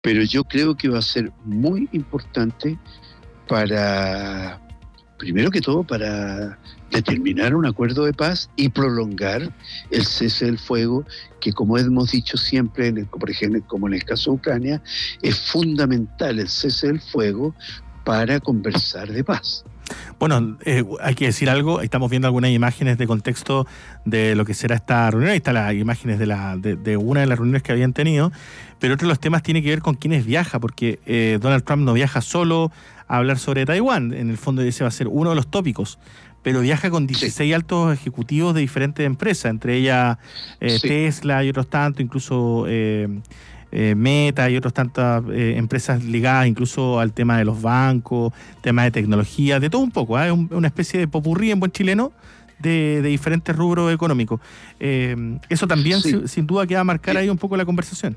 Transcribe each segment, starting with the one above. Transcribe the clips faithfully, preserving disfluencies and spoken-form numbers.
pero yo creo que va a ser muy importante para, primero que todo, para determinar un acuerdo de paz y prolongar el cese del fuego, que como hemos dicho siempre, por ejemplo, como en el caso de Ucrania, es fundamental el cese del fuego para conversar de paz. Bueno, eh, hay que decir algo, estamos viendo algunas imágenes de contexto de lo que será esta reunión, ahí están las imágenes de, la, de, de una de las reuniones que habían tenido, pero otro de los temas tiene que ver con quiénes viaja, porque eh, Donald Trump no viaja solo a hablar sobre Taiwán, en el fondo ese va a ser uno de los tópicos, pero viaja con dieciséis sí. altos ejecutivos de diferentes empresas, entre ellas eh, sí. Tesla y otros tantos, incluso... Eh, Eh, Meta y otras tantas eh, empresas ligadas incluso al tema de los bancos, temas de tecnología, de todo un poco, ¿eh? Es un, una especie de popurrí en buen chileno de, de diferentes rubros económicos. Eh, eso también sí. sin, sin duda que va a marcar ahí un poco la conversación.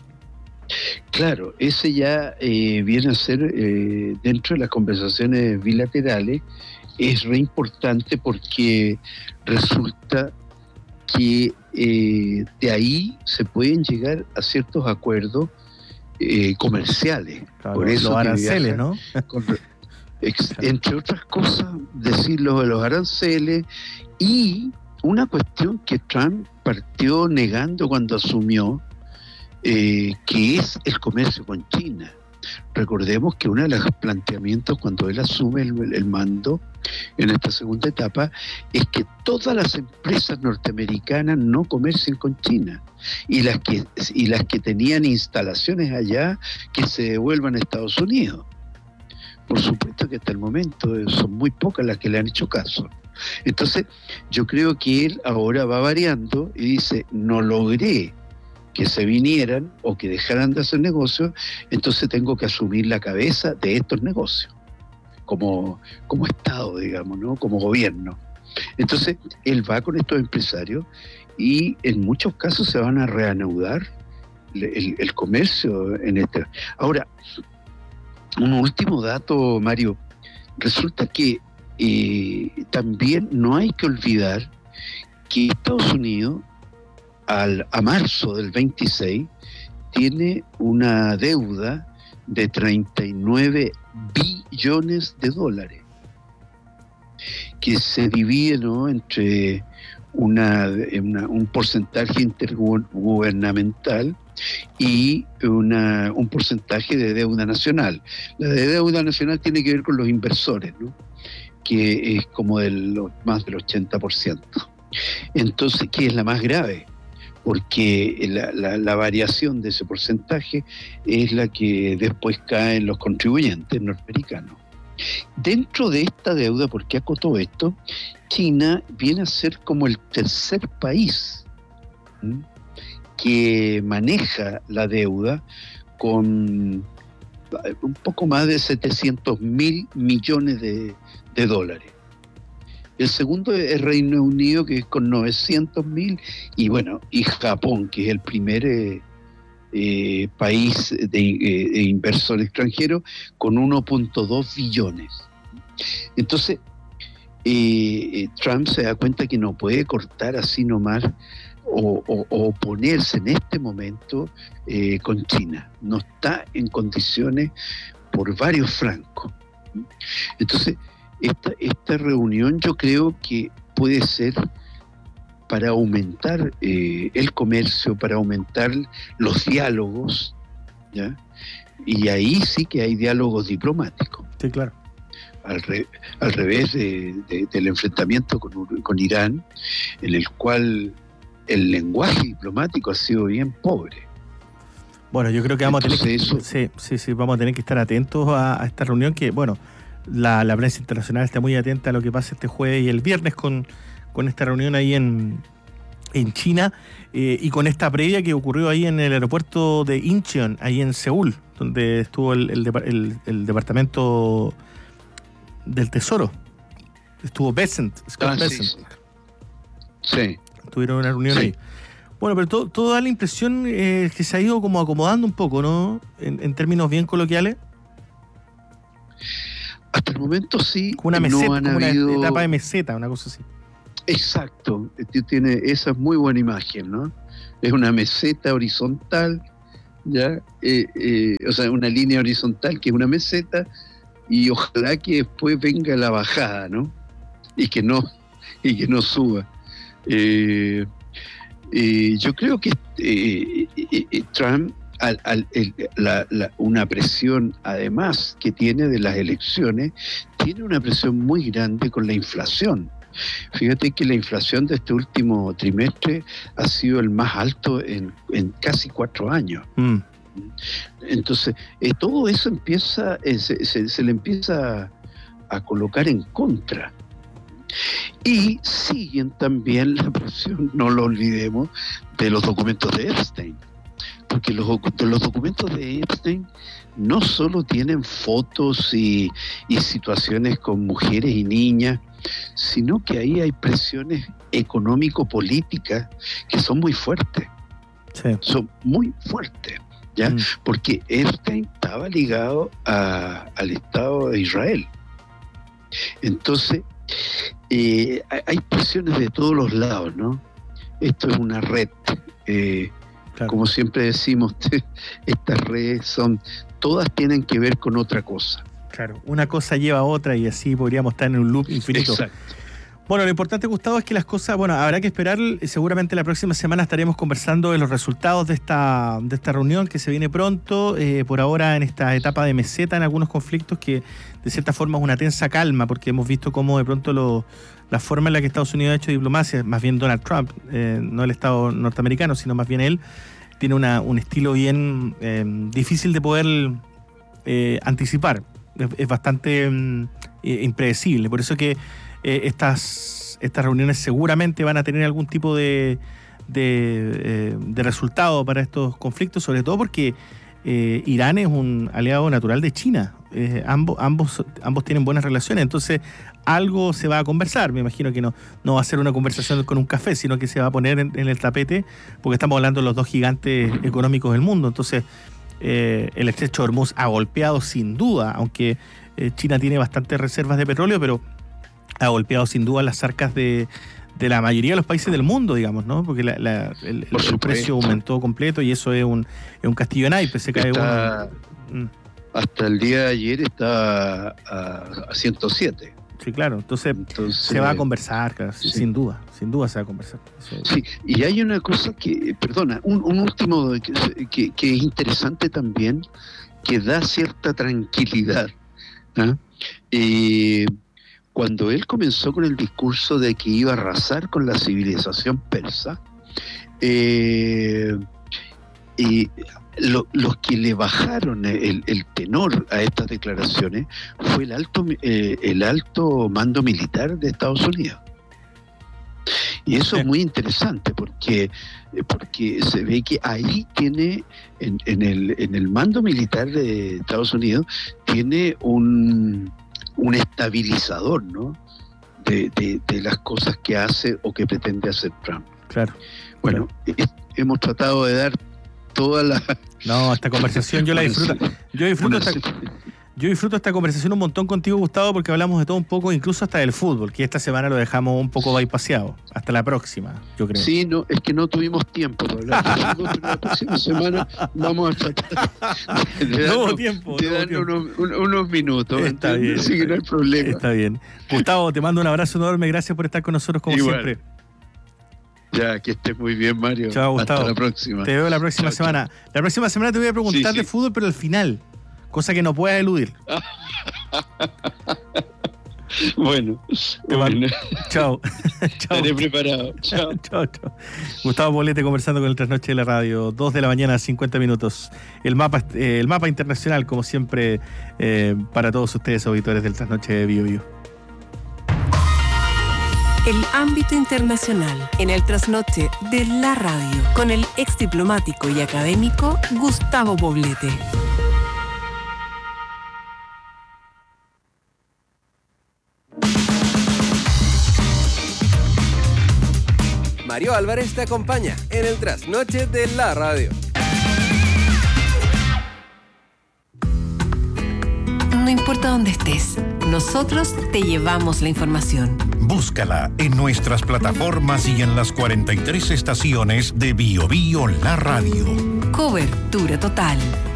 Claro, ese ya eh, viene a ser eh, dentro de las conversaciones bilaterales, es re importante porque resulta que eh, de ahí se pueden llegar a ciertos acuerdos eh, comerciales. Claro, por eso los aranceles, ¿no? Con, ex, entre otras cosas, decir lo de los aranceles y una cuestión que Trump partió negando cuando asumió, eh, que es el comercio con China. Recordemos que uno de los planteamientos cuando él asume el, el mando en esta segunda etapa es que todas las empresas norteamericanas no comercien con China y las que y las que tenían instalaciones allá que se devuelvan a Estados Unidos. Por supuesto que hasta el momento son muy pocas las que le han hecho caso. Entonces yo creo que él ahora va variando y dice, no logré que se vinieran o que dejaran de hacer negocios, entonces tengo que asumir la cabeza de estos negocios, como, como Estado, digamos, ¿no? Como gobierno. Entonces, él va con estos empresarios y en muchos casos se van a reanudar el, el, el comercio en este. Ahora, un último dato, Mario. Resulta que eh, también no hay que olvidar que Estados Unidos Al, a marzo del veintiséis tiene una deuda de treinta y nueve billones de dólares que se divide, ¿no?, entre una, una, un porcentaje intergubernamental y una, un porcentaje de deuda nacional. La de deuda nacional tiene que ver con los inversores, ¿no?, que es como del, más del ochenta por ciento. Entonces, ¿qué es la más grave? Porque la, la, la variación de ese porcentaje es la que después cae en los contribuyentes norteamericanos. Dentro de esta deuda, ¿por qué acotó esto? China viene a ser como el tercer país ¿sí? que maneja la deuda con un poco más de setecientos mil millones de, de dólares. El segundo es Reino Unido, que es con novecientos mil, y bueno, y Japón, que es el primer eh, eh, país de, eh, de inversor extranjero, con uno punto dos billones. Entonces, eh, Trump se da cuenta que no puede cortar así nomás o, o, o oponerse en este momento eh, con China. No está en condiciones por varios flancos. Entonces, Esta, esta reunión yo creo que puede ser para aumentar eh, el comercio, para aumentar los diálogos, ¿ya? Y ahí sí que hay diálogos diplomáticos. Sí, claro. Al, re, al revés de, de, del enfrentamiento con, con Irán, en el cual el lenguaje diplomático ha sido bien pobre. Bueno, yo creo que vamos Entonces, a tener que, eso, sí, sí, sí, vamos a tener que estar atentos a, a esta reunión que, bueno, La, la prensa internacional está muy atenta a lo que pasa este jueves y el viernes con, con esta reunión ahí en, en China eh, y con esta previa que ocurrió ahí en el aeropuerto de Incheon, ahí en Seúl, donde estuvo el, el, el, el Departamento del Tesoro. Estuvo Bessent, Scott ah, Bessent. Sí, sí. Tuvieron una reunión sí. ahí. Bueno, pero todo, todo da la impresión eh, que se ha ido como acomodando un poco, ¿no? En, en términos bien coloquiales. Hasta el momento sí. Como una meseta, no han como habido... una etapa de meseta, una cosa así. Exacto, tiene esa es muy buena imagen, ¿no? Es una meseta horizontal ¿ya? Eh, eh, o sea, una línea horizontal que es una meseta, y ojalá que después venga la bajada, ¿no? Y que no, y que no suba. Eh, eh, yo creo que eh, eh, Trump, al, al, el, la, la, una presión además que tiene de las elecciones, tiene una presión muy grande con la inflación. Fíjate que la inflación de este último trimestre ha sido el más alto en, en casi cuatro años. Mm. Entonces, eh, todo eso empieza, eh, se, se, se le empieza a, a colocar en contra. Y siguen también la presión, no lo olvidemos, de los documentos de Epstein. Porque los, los documentos de Epstein no solo tienen fotos y, y situaciones con mujeres y niñas, sino que ahí hay presiones económico-políticas que son muy fuertes. Sí. Son muy fuertes, ¿ya? Mm. Porque Epstein estaba ligado a, al Estado de Israel. Entonces, eh, hay presiones de todos los lados, ¿no? Esto es una red. Eh, claro. Como siempre decimos, estas redes son, todas tienen que ver con otra cosa. Claro, una cosa lleva a otra y así podríamos estar en un loop infinito. Exacto. Bueno, lo importante, Gustavo, es que las cosas, bueno, habrá que esperar, seguramente la próxima semana estaremos conversando de los resultados de esta, de esta reunión que se viene pronto, eh, por ahora en esta etapa de meseta en algunos conflictos que de cierta forma es una tensa calma, porque hemos visto cómo de pronto lo, la forma en la que Estados Unidos ha hecho diplomacia, más bien Donald Trump, eh, no el Estado norteamericano, sino más bien él, tiene una, un estilo bien eh, difícil de poder eh, anticipar. Es bastante um, impredecible, por eso que eh, estas, estas reuniones seguramente van a tener algún tipo de, de, eh, de resultado para estos conflictos, sobre todo porque eh, Irán es un aliado natural de China, eh, ambos, ambos, ambos tienen buenas relaciones, entonces algo se va a conversar, me imagino que no, no va a ser una conversación con un café, sino que se va a poner en, en el tapete, porque estamos hablando de los dos gigantes económicos del mundo, entonces Eh, el estrecho de Hormuz ha golpeado sin duda, aunque eh, China tiene bastantes reservas de petróleo, pero ha golpeado sin duda las arcas de, de la mayoría de los países del mundo, digamos, ¿no? Porque la, la, el, el precio aumentó completo y eso es un, es un castillo en naipes, se cae está, uno. Mm. Hasta el día de ayer está a, a ciento siete. Sí, claro, entonces, entonces se va a conversar, claro, sí. sin duda, sin duda se va a conversar. Eso. Sí, y hay una cosa que, perdona, un, un último que, que, que es interesante también, que da cierta tranquilidad. ¿eh? Eh, cuando él comenzó con el discurso de que iba a arrasar con la civilización persa, eh, eh, Lo, los que le bajaron el, el tenor a estas declaraciones fue el alto, eh, el alto mando militar de Estados Unidos. Y eso sí. es muy interesante porque, porque se ve que ahí tiene, en, en, el, en el mando militar de Estados Unidos, tiene un, un estabilizador, ¿no? De, de, de las cosas que hace o que pretende hacer Trump. Claro. Bueno, claro. Es, hemos tratado de dar toda la... No, esta conversación yo la disfruto. Yo disfruto esta, yo disfruto esta conversación un montón contigo, Gustavo, porque hablamos de todo un poco, incluso hasta del fútbol, que esta semana lo dejamos un poco bypaseado. Hasta la próxima, yo creo. Sí, no, es que no tuvimos tiempo para hablar de fútbol, pero la próxima semana vamos a tratar de, de darnos, no tiempo, de no darnos tiempo. Unos, unos minutos. Está bien, así que no hay problema. Está bien. Gustavo, te mando un abrazo enorme, gracias por estar con nosotros como Igual. siempre. Ya, que estés muy bien, Mario. Chao, Gustavo. Hasta la próxima. Te veo la próxima chao, semana. Chao. La próxima semana te voy a preguntar sí, sí. de fútbol, pero al final. Cosa que no puedas eludir. Bueno. bueno. Chao. Chao. Estaré preparado. Chao. Chao, chao. Gustavo Poblete conversando con el Trasnoche de la Radio. dos de la mañana, cincuenta minutos. El mapa, eh, el mapa internacional, como siempre, eh, para todos ustedes, auditores del Trasnoche de Bio Bio. El ámbito internacional en el Trasnoche de la Radio con el ex diplomático y académico Gustavo Poblete. Mario Álvarez te acompaña en el Trasnoche de la Radio. No importa dónde estés, nosotros te llevamos la información. Búscala en nuestras plataformas y en las cuarenta y tres estaciones de Bio Bio La Radio. Cobertura total.